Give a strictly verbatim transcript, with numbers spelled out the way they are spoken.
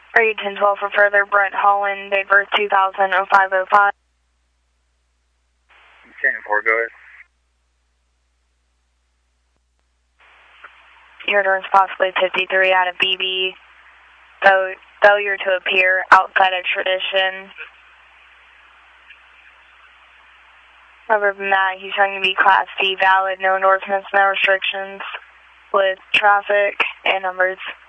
Are you ten twelve for further? Brent Holland, date birth two thousand oh five oh five. ten four, go ahead. Your turn is possibly fifty-three out of B B. Fail failure to appear outside of tradition. Other than that, he's trying to be Class D valid, no endorsements, no restrictions with traffic and numbers.